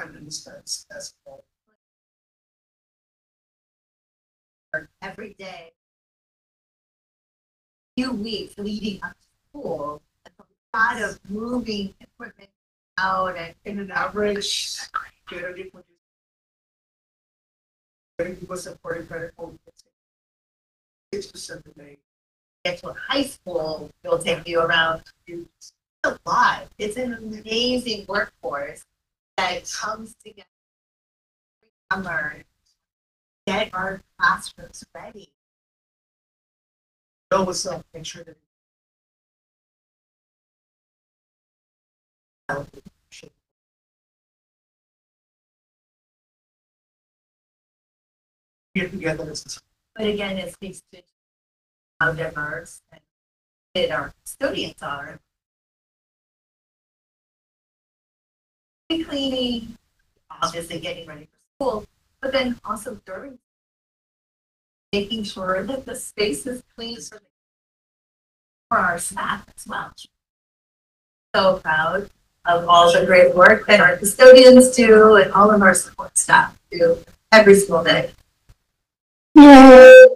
this as well. Every day, few weeks leading up to school, a lot of moving equipment out and In an average, generally people supported credit home 6 to 7 days. get to high school, it'll take you around. It's a lot. It's an amazing workforce that comes together every summer, get our classrooms ready. Know what's up, make sure that get together as But again, it speaks to how diverse and our custodians are. Cleaning, obviously getting ready for school, but then also during making sure that the space is clean for our staff as well. So proud of all the great work that our custodians do and all of our support staff do every single day. Yay.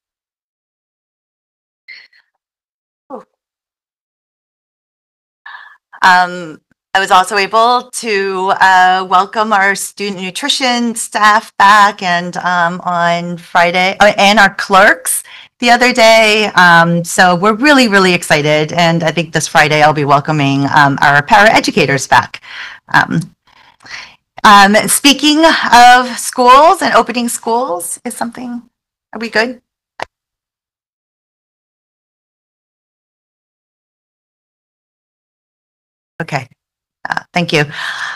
I was also able to welcome our student nutrition staff back and on Friday, and our clerks the other day. So we're really, really excited. And I think this Friday I'll be welcoming our paraeducators back. Speaking of schools and opening schools is something, are we good? Okay, thank you.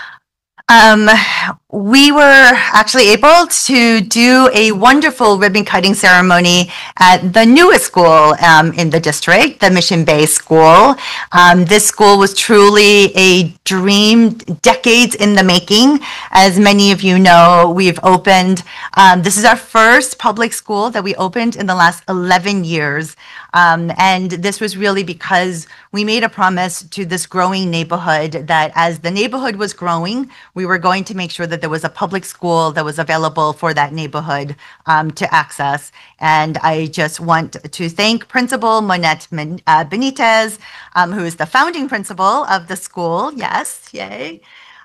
We were actually able to do a wonderful ribbon cutting ceremony at the newest school in the district, the Mission Bay School. This school was truly a dream, decades in the making. As many of you know, we've opened, this is our first public school that we opened in the last 11 years. And this was really because we made a promise to this growing neighborhood that as the neighborhood was growing, we were going to make sure that there was a public school that was available for that neighborhood to access. And I just want to thank Principal Monette Benitez, who is the founding principal of the school. Yes, yay.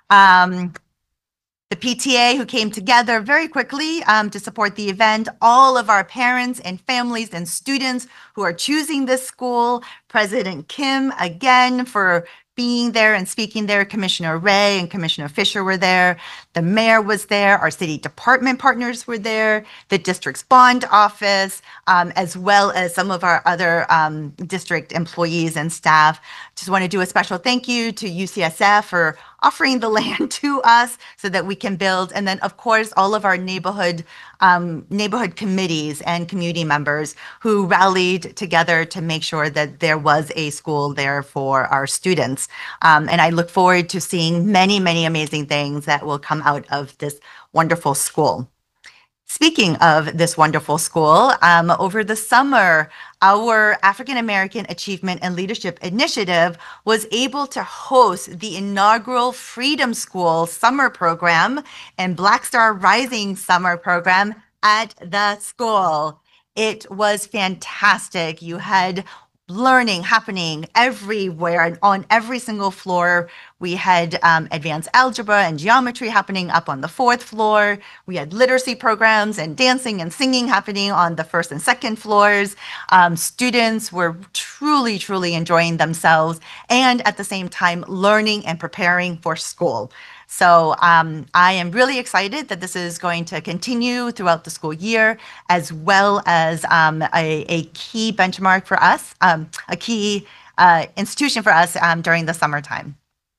The PTA who came together very quickly to support the event, all of our parents and families and students who are choosing this school, President Kim, again, for being there and speaking there. Commissioner Ray and Commissioner Fisher were there. The mayor was there. Our city department partners were there. The district's bond office, as well as some of our other district employees and staff. Just want to do a special thank you to UCSF for offering the land to us so that we can build. And then, of course, all of our neighborhood committees and community members who rallied together to make sure that there was a school there for our students. And I look forward to seeing many, many amazing things that will come out of this wonderful school. Speaking of this wonderful school, over the summer, our African American Achievement and Leadership Initiative was able to host the inaugural Freedom School summer program and Black Star Rising summer program at the school. It was fantastic. You had learning happening everywhere and on every single floor. We had advanced algebra and geometry happening up on the 4th floor. We had literacy programs and dancing and singing happening on the 1st and 2nd floors. Students were truly, truly enjoying themselves and at the same time learning and preparing for school. So I am really excited that this is going to continue throughout the school year, as well as a key benchmark for us, a key institution for us during the summertime.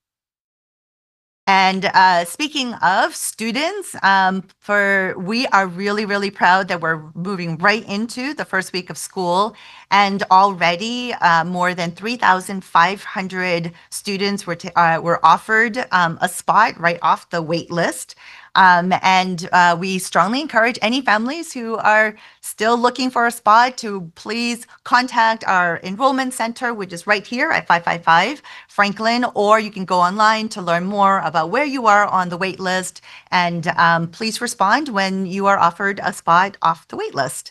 And speaking of students, we are really, really proud that we're moving right into the first week of school. And already more than 3,500 students were offered a spot right off the wait list. And we strongly encourage any families who are still looking for a spot to please contact our enrollment center, which is right here at 555 Franklin, or you can go online to learn more about where you are on the wait list. And please respond when you are offered a spot off the wait list.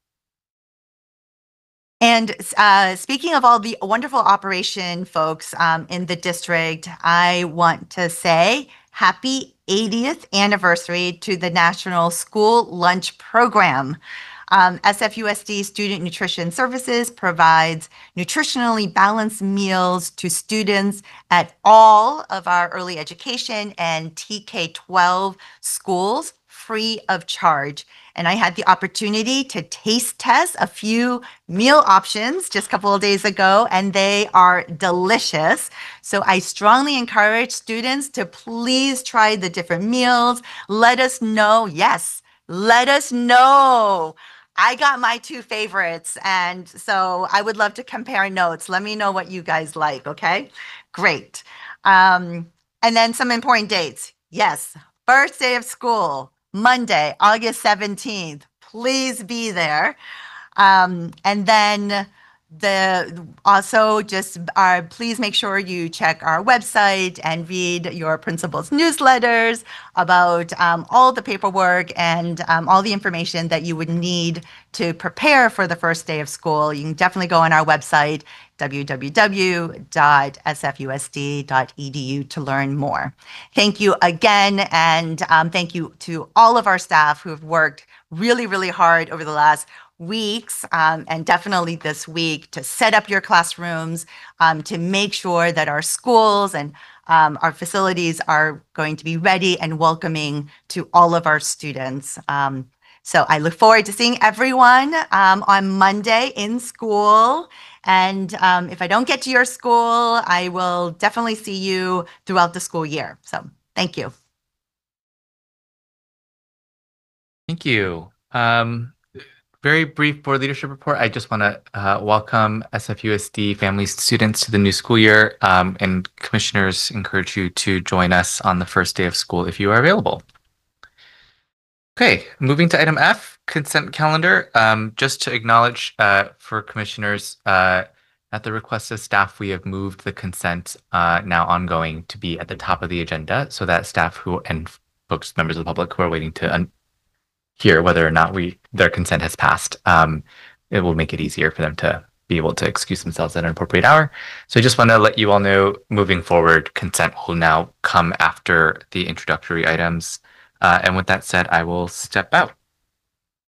And speaking of all the wonderful operation folks in the district, I want to say happy 80th anniversary to the National School Lunch Program. SFUSD Student Nutrition Services provides nutritionally balanced meals to students at all of our early education and TK-12 schools free of charge. And I had the opportunity to taste test a few meal options just a couple of days ago, and they are delicious. So I strongly encourage students to please try the different meals. Let us know. Yes, let us know. I got my two favorites, and so I would love to compare notes. Let me know what you guys like, okay? Great. And then some important dates. Yes, first day of school, Monday, August 17th. Please be there. And then also just please make sure you check our website and read your principal's newsletters about all the paperwork and all the information that you would need to prepare for the first day of school. You can definitely go on our website, www.sfusd.edu, to learn more. Thank you again, and thank you to all of our staff who have worked really, really hard over the last weeks and definitely this week to set up your classrooms, to make sure that our schools and our facilities are going to be ready and welcoming to all of our students. So I look forward to seeing everyone on Monday in school. And if I don't get to your school, I will definitely see you throughout the school year. So thank you. Thank you. Very brief board leadership report. I just want to welcome SFUSD families and students to the new school year, and commissioners encourage you to join us on the first day of school if you are available. Okay, moving to item F, consent calendar. Just to acknowledge for commissioners, at the request of staff, we have moved the consent now ongoing to be at the top of the agenda so that staff who and folks, members of the public who are waiting to hear whether or not their consent has passed, it will make it easier for them to be able to excuse themselves at an appropriate hour. So I just want to let you all know, moving forward, consent will now come after the introductory items. And with that said, I will step out.